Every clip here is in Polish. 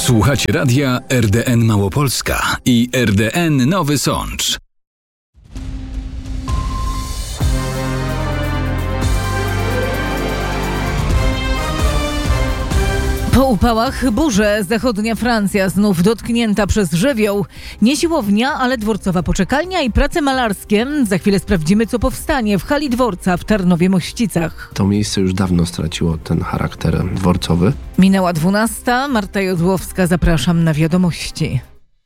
Słuchacie radia RDN Małopolska i RDN Nowy Sącz. Po upałach burze, zachodnia Francja znów dotknięta przez żywioł. Nie siłownia, ale dworcowa poczekalnia i prace malarskie. Za chwilę sprawdzimy, co powstanie w hali dworca w Tarnowie-Mościcach. To miejsce już dawno straciło ten charakter dworcowy. Minęła 12:00, Marta Jodłowska, zapraszam na wiadomości.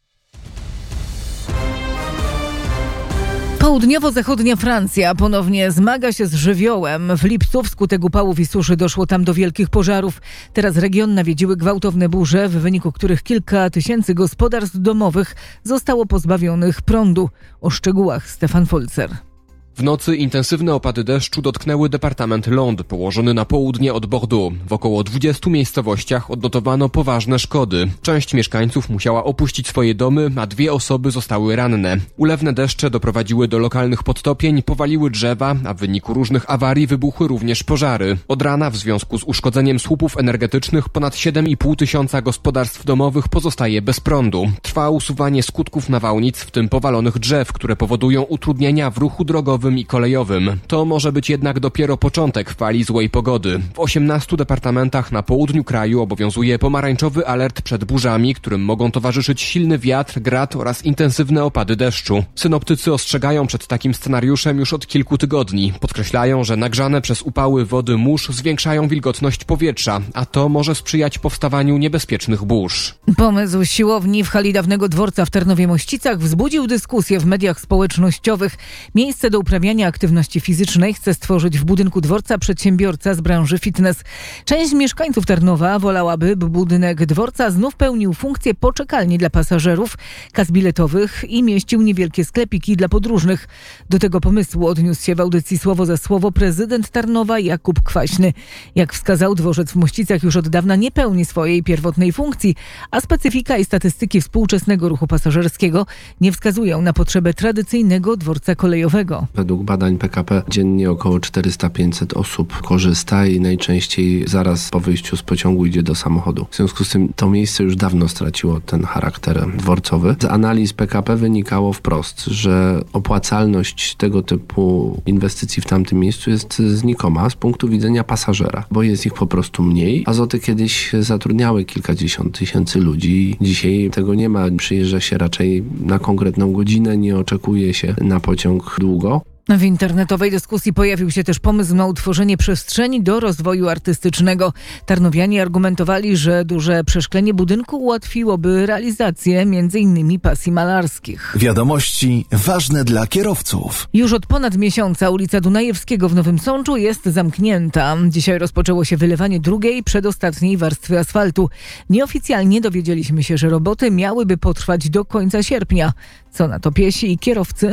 Południowo-zachodnia Francja ponownie zmaga się z żywiołem. W lipcu wskutek upałów i suszy doszło tam do wielkich pożarów. Teraz region nawiedziły gwałtowne burze, w wyniku których kilka tysięcy gospodarstw domowych zostało pozbawionych prądu. O szczegółach Stefan Folzer. W nocy intensywne opady deszczu dotknęły departament Landes, położony na południe od Bordeaux. W około 20 miejscowościach odnotowano poważne szkody. Część mieszkańców musiała opuścić swoje domy, a 2 osoby zostały ranne. Ulewne deszcze doprowadziły do lokalnych podtopień, powaliły drzewa, a w wyniku różnych awarii wybuchły również pożary. Od rana w związku z uszkodzeniem słupów energetycznych ponad 7,5 tysiąca gospodarstw domowych pozostaje bez prądu. Trwa usuwanie skutków nawałnic, w tym powalonych drzew, które powodują utrudnienia w ruchu drogowym i kolejowym. To może być jednak dopiero początek fali złej pogody. W 18 departamentach na południu kraju obowiązuje pomarańczowy alert przed burzami, którym mogą towarzyszyć silny wiatr, grad oraz intensywne opady deszczu. Synoptycy ostrzegają przed takim scenariuszem już od kilku tygodni. Podkreślają, że nagrzane przez upały wody mórz zwiększają wilgotność powietrza, a to może sprzyjać powstawaniu niebezpiecznych burz. Pomysł siłowni w hali dawnego dworca w Tarnowie-Mościcach wzbudził dyskusję w mediach społecznościowych. Miejsce do uprawiania aktywności fizycznej chce stworzyć w budynku dworca przedsiębiorca z branży fitness. Część mieszkańców Tarnowa wolałaby, by budynek dworca znów pełnił funkcję poczekalni dla pasażerów, kas biletowych i mieścił niewielkie sklepiki dla podróżnych. Do tego pomysłu odniósł się w audycji Słowo za Słowo prezydent Tarnowa Jakub Kwaśny. Jak wskazał, dworzec w Mościcach już od dawna nie pełni swojej pierwotnej funkcji, a specyfika i statystyki współczesnego ruchu pasażerskiego nie wskazują na potrzebę tradycyjnego dworca kolejowego. Według badań PKP dziennie około 400-500 osób korzysta i najczęściej zaraz po wyjściu z pociągu idzie do samochodu. W związku z tym to miejsce już dawno straciło ten charakter dworcowy. Z analiz PKP wynikało wprost, że opłacalność tego typu inwestycji w tamtym miejscu jest znikoma z punktu widzenia pasażera, bo jest ich po prostu mniej. Azoty kiedyś zatrudniały kilkadziesiąt tysięcy ludzi. Dzisiaj tego nie ma. Przyjeżdża się raczej na konkretną godzinę, nie oczekuje się na pociąg długo. W internetowej dyskusji pojawił się też pomysł na utworzenie przestrzeni do rozwoju artystycznego. Tarnowianie argumentowali, że duże przeszklenie budynku ułatwiłoby realizację m.in. pasji malarskich. Wiadomości ważne dla kierowców. Już od ponad miesiąca ulica Dunajewskiego w Nowym Sączu jest zamknięta. Dzisiaj rozpoczęło się wylewanie drugiej, przedostatniej warstwy asfaltu. Nieoficjalnie dowiedzieliśmy się, że roboty miałyby potrwać do końca sierpnia. Co na to piesi i kierowcy?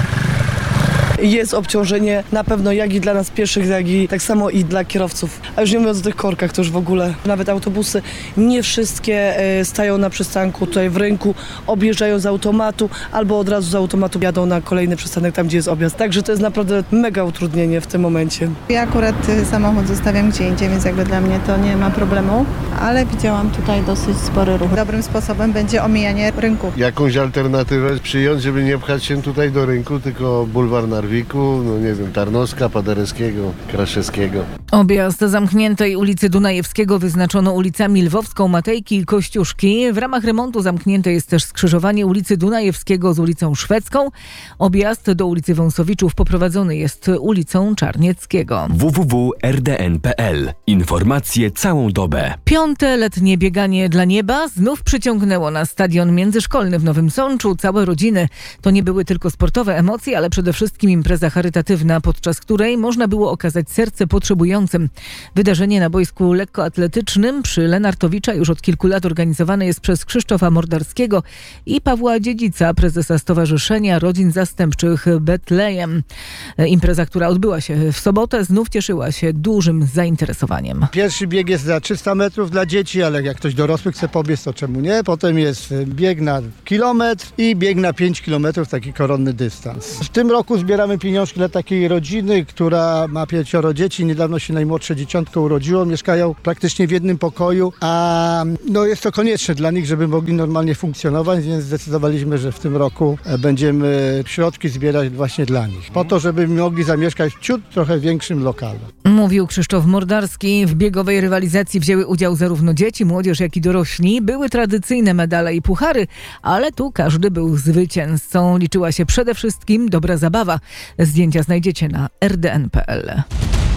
Jest obciążenie na pewno jak i dla nas pieszych, jak i tak samo i dla kierowców. A już nie mówiąc o tych korkach, to już w ogóle nawet autobusy nie wszystkie stają na przystanku tutaj w rynku, objeżdżają z automatu albo od razu z automatu jadą na kolejny przystanek tam, gdzie jest objazd. Także to jest naprawdę mega utrudnienie w tym momencie. Ja akurat samochód zostawiam gdzie indziej, więc jakby dla mnie to nie ma problemu, ale widziałam tutaj dosyć spory ruch. Dobrym sposobem będzie omijanie rynku. Jakąś alternatywę przyjąć, żeby nie pchać się tutaj do rynku, tylko bulwar Narwiku, no nie wiem, Tarnowska, Paderewskiego, Kraszewskiego. Objazd zamkniętej ulicy Dunajewskiego wyznaczono ulicami Lwowską, Matejki i Kościuszki. W ramach remontu zamknięte jest też skrzyżowanie ulicy Dunajewskiego z ulicą Szwedzką. Objazd do ulicy Wąsowiczów poprowadzony jest ulicą Czarnieckiego. www.rdn.pl. Informacje całą dobę. 5. letnie bieganie dla nieba znów przyciągnęło na stadion międzyszkolny w Nowym Sączu całe rodziny. To nie były tylko sportowe emocje, ale przede wszystkim impreza charytatywna, podczas której można było okazać serce potrzebującym. Wydarzenie na boisku lekkoatletycznym przy Lenartowicza już od kilku lat organizowane jest przez Krzysztofa Mordarskiego i Pawła Dziedzica, prezesa Stowarzyszenia Rodzin Zastępczych Betlejem. Impreza, która odbyła się w sobotę, znów cieszyła się dużym zainteresowaniem. Pierwszy bieg jest za 300 metrów dla dzieci, ale jak ktoś dorosły chce pobiec, to czemu nie? Potem jest bieg na kilometr i bieg na 5 kilometrów, taki koronny dystans. W tym roku zbieramy pieniążki dla takiej rodziny, która ma 5 dzieci. Niedawno się się najmłodsze dzieciątko urodziło, mieszkają praktycznie w jednym pokoju, a jest to konieczne dla nich, żeby mogli normalnie funkcjonować, więc zdecydowaliśmy, że w tym roku będziemy środki zbierać właśnie dla nich, po to, żeby mogli zamieszkać w ciut trochę większym lokalu. Mówił Krzysztof Mordarski. W biegowej rywalizacji wzięły udział zarówno dzieci, młodzież, jak i dorośli. Były tradycyjne medale i puchary, ale tu każdy był zwycięzcą. Liczyła się przede wszystkim dobra zabawa. Zdjęcia znajdziecie na rdn.pl.